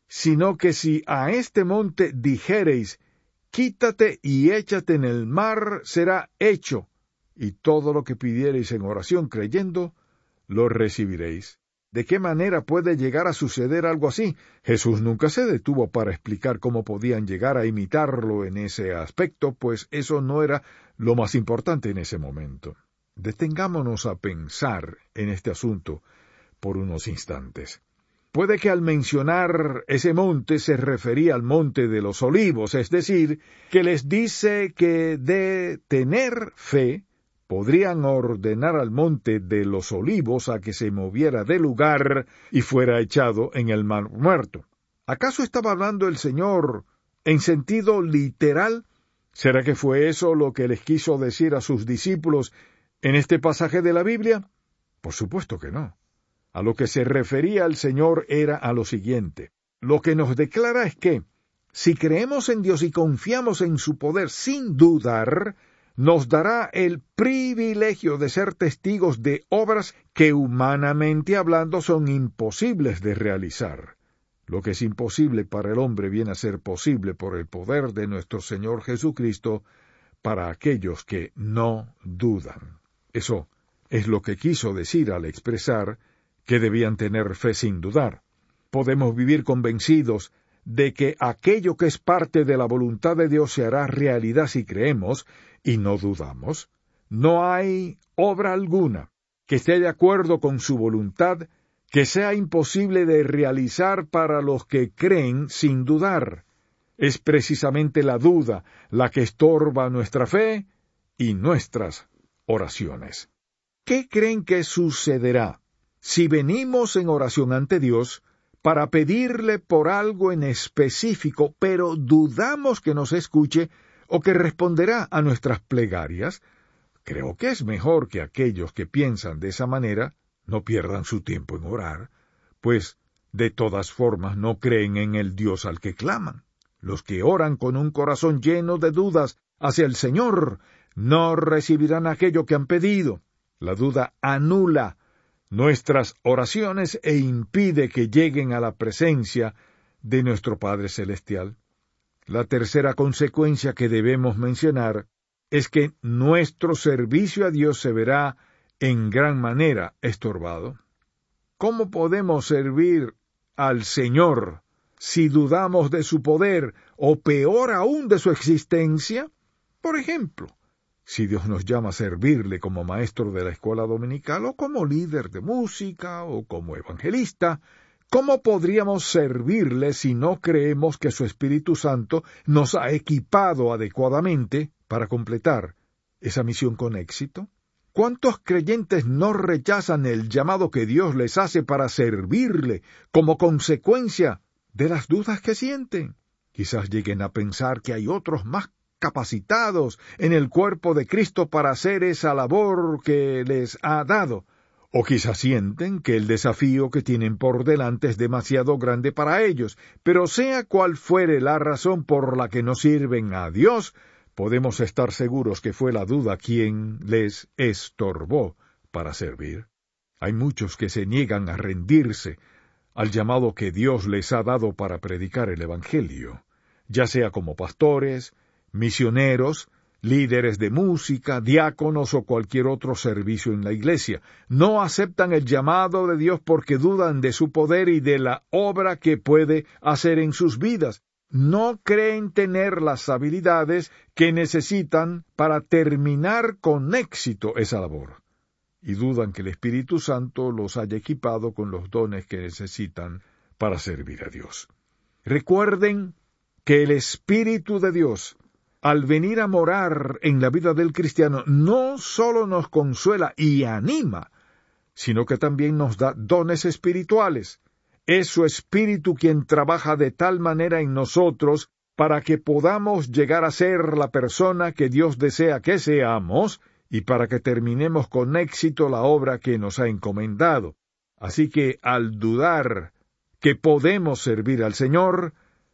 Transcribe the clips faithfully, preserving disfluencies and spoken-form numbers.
sino que si a este monte dijereis, quítate y échate en el mar, será hecho, y todo lo que pidiereis en oración creyendo, lo recibiréis. ¿De qué manera puede llegar a suceder algo así? Jesús nunca se detuvo para explicar cómo podían llegar a imitarlo en ese aspecto, pues eso no era lo más importante en ese momento. Detengámonos a pensar en este asunto por unos instantes. Puede que al mencionar ese monte se refería al monte de los olivos, es decir, que les dice que de tener fe, podrían ordenar al monte de los olivos a que se moviera de lugar y fuera echado en el mar muerto. ¿Acaso estaba hablando el Señor en sentido literal? ¿Será que fue eso lo que les quiso decir a sus discípulos en este pasaje de la Biblia? Por supuesto que no. A lo que se refería el Señor era a lo siguiente. Lo que nos declara es que, si creemos en Dios y confiamos en su poder sin dudar, nos dará el privilegio de ser testigos de obras que humanamente hablando son imposibles de realizar. Lo que es imposible para el hombre viene a ser posible por el poder de nuestro Señor Jesucristo para aquellos que no dudan. Eso es lo que quiso decir al expresar que debían tener fe sin dudar. Podemos vivir convencidos de que aquello que es parte de la voluntad de Dios se hará realidad si creemos y no dudamos. No hay obra alguna que esté de acuerdo con su voluntad que sea imposible de realizar para los que creen sin dudar. Es precisamente la duda la que estorba nuestra fe y nuestras oraciones. ¿Qué creen que sucederá si venimos en oración ante Dios para pedirle por algo en específico, pero dudamos que nos escuche o que responderá a nuestras plegarias? Creo que es mejor que aquellos que piensan de esa manera no pierdan su tiempo en orar, pues de todas formas no creen en el Dios al que claman. Los que oran con un corazón lleno de dudas hacia el Señor no recibirán aquello que han pedido. La duda anula nuestras oraciones e impide que lleguen a la presencia de nuestro Padre Celestial. La tercera consecuencia que debemos mencionar es que nuestro servicio a Dios se verá en gran manera estorbado. ¿Cómo podemos servir al Señor si dudamos de su poder o peor aún de su existencia? Por ejemplo, si Dios nos llama a servirle como maestro de la escuela dominical o como líder de música o como evangelista, ¿cómo podríamos servirle si no creemos que su Espíritu Santo nos ha equipado adecuadamente para completar esa misión con éxito? ¿Cuántos creyentes no rechazan el llamado que Dios les hace para servirle como consecuencia de las dudas que sienten? Quizás lleguen a pensar que hay otros más capacitados en el cuerpo de Cristo para hacer esa labor que les ha dado, o quizás sienten que el desafío que tienen por delante es demasiado grande para ellos, pero sea cual fuere la razón por la que no sirven a Dios, podemos estar seguros que fue la duda quien les estorbó para servir. Hay muchos que se niegan a rendirse al llamado que Dios les ha dado para predicar el Evangelio, ya sea como pastores, misioneros, líderes de música, diáconos o cualquier otro servicio en la iglesia. No aceptan el llamado de Dios porque dudan de su poder y de la obra que puede hacer en sus vidas. No creen tener las habilidades que necesitan para terminar con éxito esa labor, y dudan que el Espíritu Santo los haya equipado con los dones que necesitan para servir a Dios. Recuerden que el Espíritu de Dios, al venir a morar en la vida del cristiano, no solo nos consuela y anima, sino que también nos da dones espirituales. Es su Espíritu quien trabaja de tal manera en nosotros para que podamos llegar a ser la persona que Dios desea que seamos y para que terminemos con éxito la obra que nos ha encomendado. Así que al dudar que podemos servir al Señor,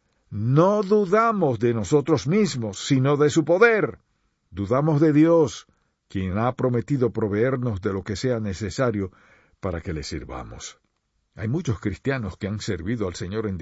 no dudamos de nosotros mismos, sino de su poder. Dudamos de Dios, quien ha prometido proveernos de lo que sea necesario para que le sirvamos. Hay muchos cristianos que han servido al Señor en